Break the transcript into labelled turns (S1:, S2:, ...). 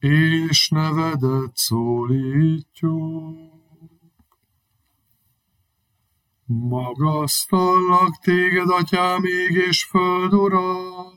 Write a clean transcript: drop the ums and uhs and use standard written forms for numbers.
S1: és nevedet szólítjuk. Magasztallak téged, atyám, ég és föld ura,